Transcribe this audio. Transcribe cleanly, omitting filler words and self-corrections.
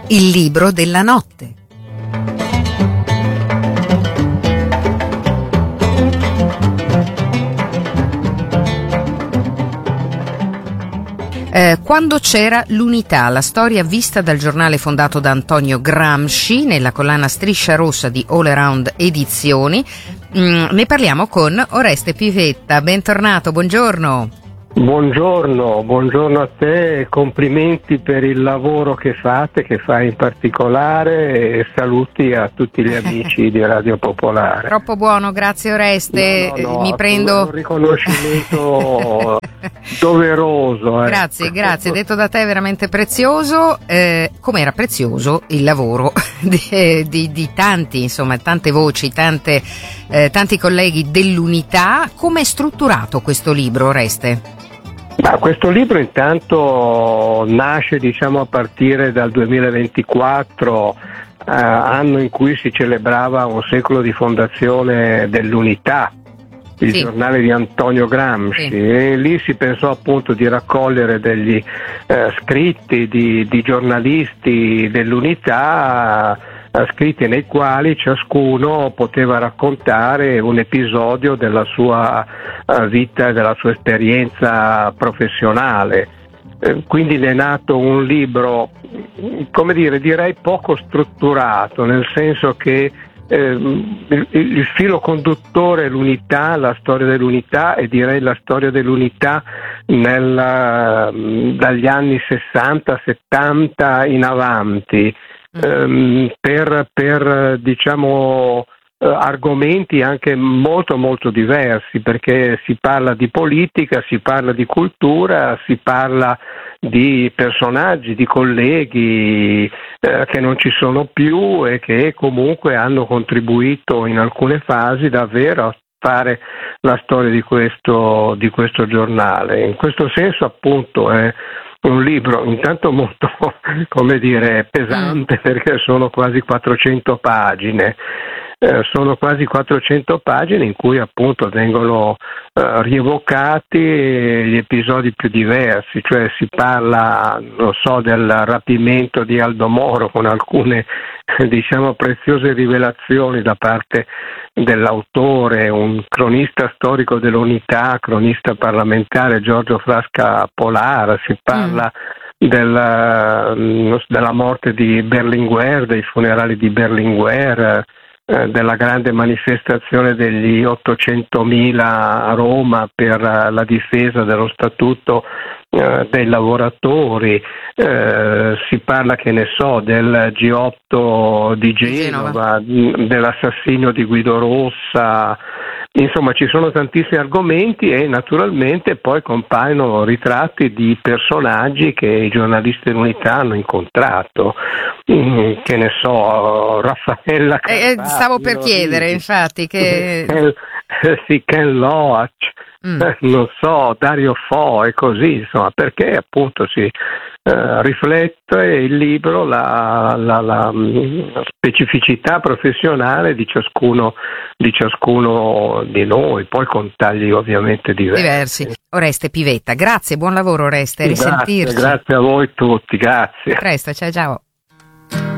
Il libro della notte. Quando c'era l'unità, la storia vista dal giornale fondato da Antonio Gramsci nella collana Striscia Rossa di All Around Edizioni. Ne parliamo con Oreste Pivetta. Bentornato, buongiorno. Buongiorno a te e complimenti per il lavoro che fate, che fai in particolare, e saluti a tutti gli amici di Radio Popolare. Troppo buono, grazie Oreste. No, Mi prendo un riconoscimento doveroso. Grazie, detto da te è veramente prezioso. Com'era prezioso il lavoro di tanti, insomma, tante voci, tanti colleghi dell'Unità. Come è strutturato questo libro, Oreste? Questo libro intanto nasce a partire dal 2024, anno in cui si celebrava un secolo di fondazione dell'Unità, il giornale di Antonio Gramsci, e lì si pensò appunto di raccogliere degli scritti di giornalisti dell'Unità, scritti nei quali ciascuno poteva raccontare un episodio della sua vita e della sua esperienza professionale. Quindi ne è nato un libro, direi poco strutturato, nel senso che il filo conduttore è l'unità, la storia dell'unità, e direi la storia dell'unità dagli anni 60-70 in avanti. Per argomenti anche molto molto diversi, perché si parla di politica, si parla di cultura, si parla di personaggi, di colleghi che non ci sono più e che comunque hanno contribuito in alcune fasi davvero a fare la storia di questo giornale. In questo senso appunto è un libro intanto molto, pesante, perché sono quasi 400 pagine. Sono quasi 400 pagine in cui appunto vengono rievocati gli episodi più diversi, cioè si parla, del rapimento di Aldo Moro, con alcune preziose rivelazioni da parte dell'autore, un cronista storico dell'Unità, cronista parlamentare, Giorgio Frasca Polara. Si parla della morte di Berlinguer, dei funerali di Berlinguer, della grande manifestazione degli 800.000 a Roma per la difesa dello statuto dei lavoratori. Si parla, del G8 di Genova, dell'assassinio di Guido Rossa. Insomma, ci sono tantissimi argomenti e naturalmente poi compaiono ritratti di personaggi che i giornalisti dell'Unità hanno incontrato. Raffaella Carrà, stavo per chiedere, infatti, che Ken Loach, Dario Fo e così, insomma, perché appunto si riflette il libro la specificità professionale di ciascuno di noi, poi con tagli ovviamente diversi. Oreste Pivetta, grazie, buon lavoro Oreste, risentirci. Grazie a voi tutti, grazie. A presto, ciao.